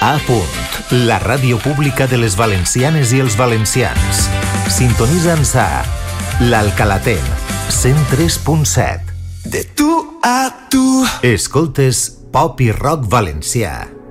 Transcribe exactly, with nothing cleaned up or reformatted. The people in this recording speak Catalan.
A punt, la ràdio pública de les valencianes i els valencians. Sintonitza'ns a l'Alcalaten, cent tres punt set. De tu a tu. Escoltes Pop i Rock Valencià.